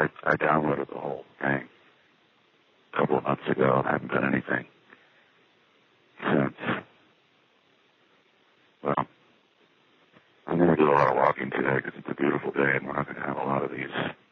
I downloaded the whole thing a couple of months ago and haven't done anything since. Well, I'm going to do a lot of walking today because it's a beautiful day and we're not going to have a lot of these